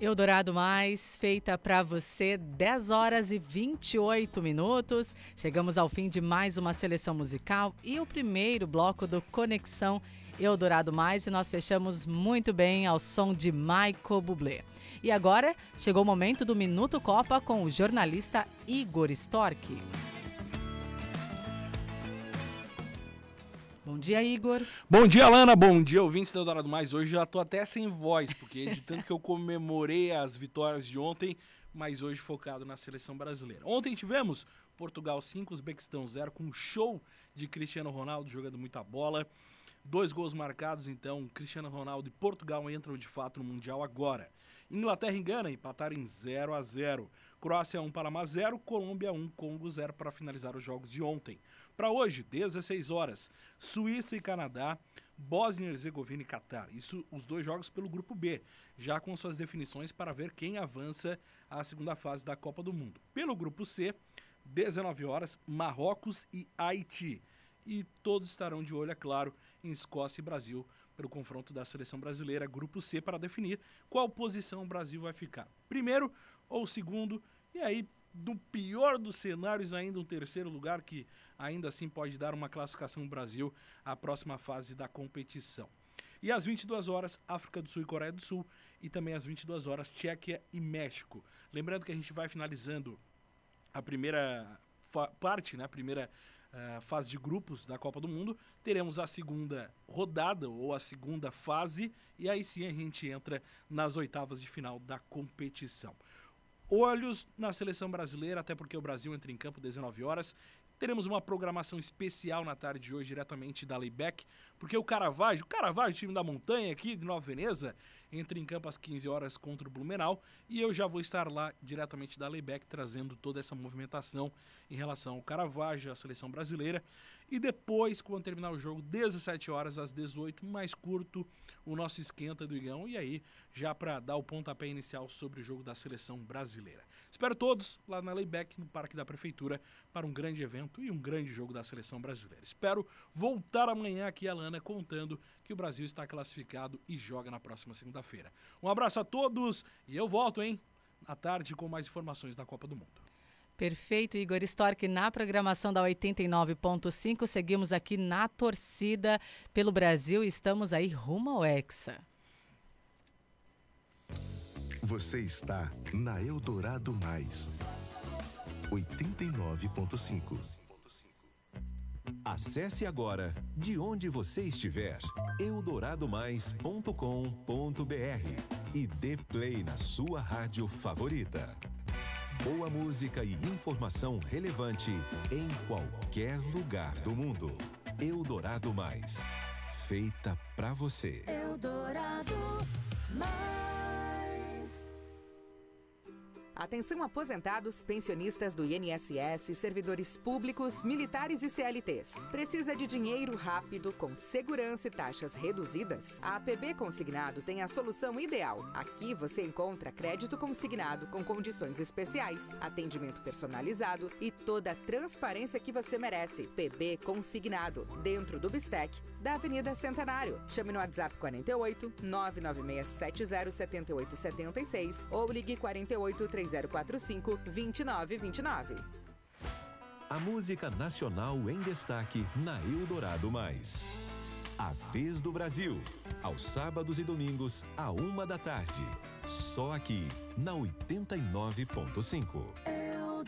Eldorado Mais, feita para você, 10 horas e 28 minutos. Chegamos ao fim de mais uma seleção musical e o primeiro bloco do Conexão Eldorado Mais, e nós fechamos muito bem ao som de Michael Bublé. E agora chegou o momento do Minuto Copa com o jornalista Igor Storck. Bom dia, Igor. Bom dia, Alana. Bom dia, ouvintes do Eldorado Mais. Hoje já tô até sem voz, porque de tanto que eu comemorei as vitórias de ontem, mas hoje focado na seleção brasileira. Ontem tivemos Portugal 5, Uzbequistão 0, com um show de Cristiano Ronaldo jogando muita bola. 2 gols marcados, então Cristiano Ronaldo e Portugal entram de fato no Mundial agora. Inglaterra e Gana empataram em 0-0. Croácia 1, Panamá 0, Colômbia 1, Congo 0 para finalizar os jogos de ontem. Para hoje, 16 horas, Suíça e Canadá, Bósnia e Herzegovina e Catar. Isso, os 2 jogos pelo Grupo B, já com suas definições para ver quem avança à segunda fase da Copa do Mundo. Pelo Grupo C, 19 horas, Marrocos e Haiti. E todos estarão de olho, é claro, em Escócia e Brasil, pelo confronto da seleção brasileira, Grupo C, para definir qual posição o Brasil vai ficar. Primeiro ou segundo, e aí, no pior dos cenários, ainda um terceiro lugar, que ainda assim pode dar uma classificação do Brasil à próxima fase da competição. E às 22 horas, África do Sul e Coreia do Sul, e também às 22 horas, Tchequia e México. Lembrando que a gente vai finalizando a primeira parte, né, a primeira fase de grupos da Copa do Mundo, teremos a segunda rodada ou a segunda fase, e aí sim a gente entra nas oitavas de final da competição. Olhos na seleção brasileira, até porque o Brasil entra em campo às 19 horas. Teremos uma programação especial na tarde de hoje, diretamente da Layback, porque o Caravaggio, time da montanha aqui de Nova Veneza, entra em campo às 15 horas contra o Blumenau, e eu já vou estar lá diretamente da Layback trazendo toda essa movimentação em relação ao Caravaggio, à seleção brasileira. E depois, quando terminar o jogo, 17 horas às 18, mais curto, o nosso esquenta do Igão, e aí já para dar o pontapé inicial sobre o jogo da seleção brasileira. Espero todos lá na Layback, no Parque da Prefeitura, para um grande evento e um grande jogo da seleção brasileira. Espero voltar amanhã aqui, Alana, contando que o Brasil está classificado e joga na próxima segunda-feira. Um abraço a todos e eu volto, à tarde com mais informações da Copa do Mundo. Perfeito, Igor Storck, na programação da 89.5. Seguimos aqui na torcida pelo Brasil e estamos aí rumo ao Hexa. Você está na Eldorado Mais, 89.5. Acesse agora, de onde você estiver, eldoradomais.com.br e dê play na sua rádio favorita. Boa música e informação relevante em qualquer lugar do mundo. Eldorado Mais, feita pra você. Eldorado Mais. Atenção aposentados, pensionistas do INSS, servidores públicos, militares e CLTs. Precisa de dinheiro rápido, com segurança e taxas reduzidas? A APB Consignado tem a solução ideal. Aqui você encontra crédito consignado com condições especiais, atendimento personalizado e toda a transparência que você merece. PB Consignado, dentro do Bistec, da Avenida Centenário. Chame no WhatsApp 48 99670 7876 ou ligue 48 3045 2929. A música nacional em destaque na Eldorado Mais. A Vez do Brasil, aos sábados e domingos, à 1 da tarde. Só aqui, na 89.5.